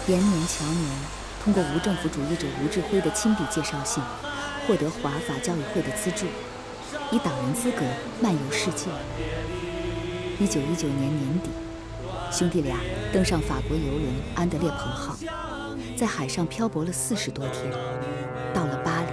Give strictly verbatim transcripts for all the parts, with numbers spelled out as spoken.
延年乔年通过无政府主义者吴志辉的亲笔介绍信，获得华法教育会的资助，以党员资格漫游世界。一九一九年年底，兄弟俩登上法国游轮安德烈彭号，在海上漂泊了四十多天，到了巴黎。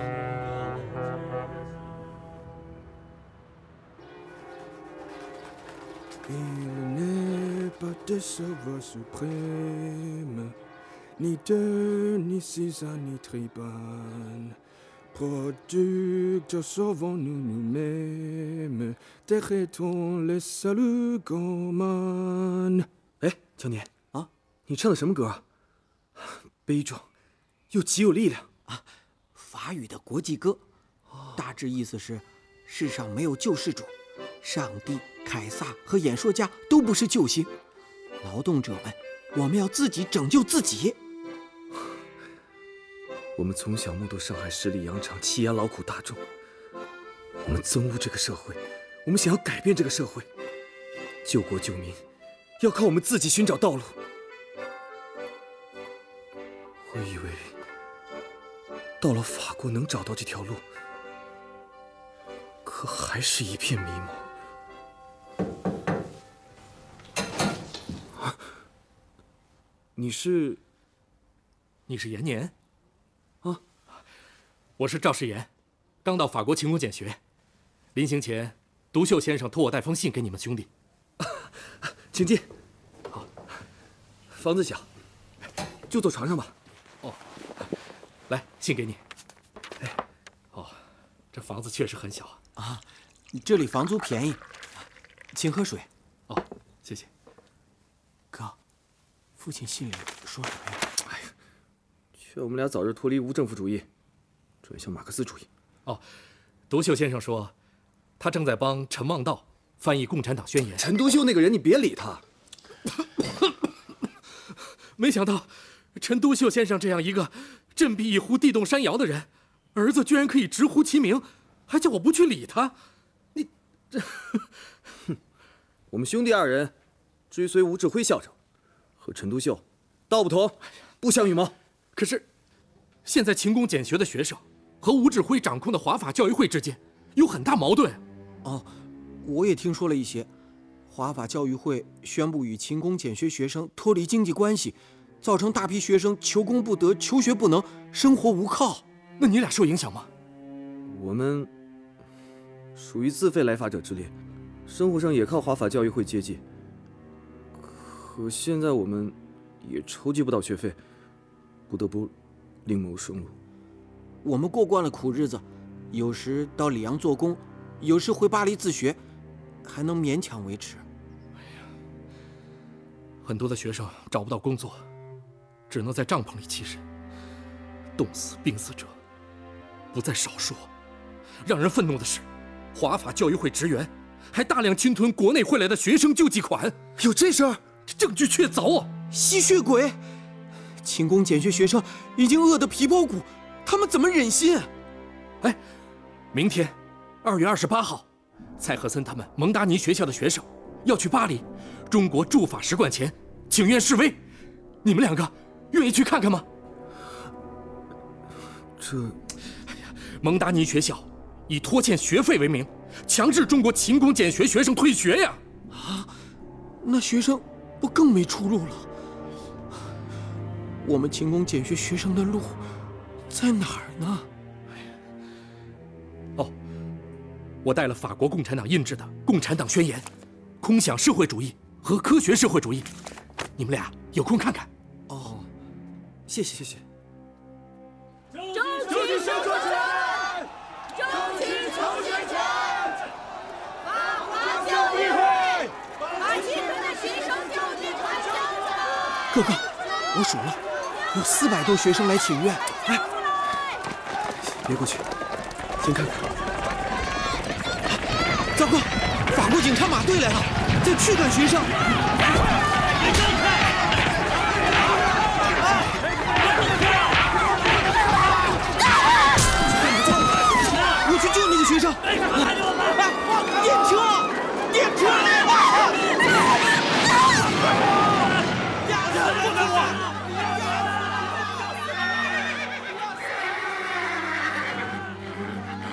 Ni deux, ni six ans, ni tribane. Producteurs sauvons-nous nous-mêmes, détruisons les saluts communs。 哎，青年啊，你唱的什么歌啊？悲壮，又极有力量啊！法语的国际歌，大致意思是：世上没有救世主，上帝、凯撒和演说家都不是救星，劳动者们，我们要自己拯救自己。 我们从小目睹上海十里洋场欺压劳苦大众，我们憎恶这个社会，我们想要改变这个社会，救国救民，要靠我们自己寻找道路。我以为到了法国能找到这条路，可还是一片迷茫。啊，你是？ 你是延年？ 啊， 我是赵世炎，刚到法国勤工俭学，临行前，独秀先生托我带封信给你们兄弟。 请进。 好， 房子小，就坐床上吧。 哦，来，信给你。哎，哦，这房子确实很小啊。 啊，这里房租便宜，请喝水。 哦，谢谢。 哥，父亲信里说什么呀？ 哎呀，劝我们俩早日脱离无政府主义，转向马克思主义。 哦，独秀先生说，他正在帮陈望道翻译《共产党宣言》。 陈独秀那个人，你别理他。 没想到，陈独秀先生这样一个振臂一呼地动山摇的人，儿子居然可以直呼其名，还叫我不去理他。你这， 哼，我们兄弟二人追随吴志辉校长，和陈独秀道不同，不相与谋。 可是，现在勤工俭学的学生和吴志辉掌控的华法教育会之间有很大矛盾。 哦，我也听说了一些。华法教育会宣布与勤工俭学学生脱离经济关系，造成大批学生求工不得、求学不能、生活无靠。 那你俩受影响吗？ 我们属于自费来法者之列，生活上也靠华法教育会接济。可现在我们也筹集不到学费，不得不另谋生路。 我们过惯了苦日子，有时到里昂做工，有时回巴黎自学，还能勉强维持。 哎呀，很多的学生找不到工作，只能在帐篷里栖身，冻死、病死者不在少数。让人愤怒的是，华法教育会职员还大量侵吞国内汇来的学生救济款。 有这事儿？ 这证据确凿啊！ 吸血鬼！勤工俭学学生已经饿得皮包骨，他们怎么忍心？ 哎，明天，二月二十八号，蔡和森他们蒙达尼学校的学生要去巴黎中国驻法使馆前请愿示威，你们两个愿意去看看吗？ 这， 哎呀，蒙达尼学校以拖欠学费为名，强制中国勤工俭学学生退学呀！ 啊，那学生不更没出路了？我们勤工俭学学生的路在哪儿呢？ 哦，我带了法国共产党印制的《共产党宣言》，空想社会主义和科学社会主义，你们俩有空看看。 哦， 谢谢谢谢。 争取生存权，争取求学权。法华教育会把青春的学生救济传承出来。 哥哥，我数了，有四百多学生来请愿。来， 别过去，先看看。 糟糕，法国警察马队来了，在驱赶学生。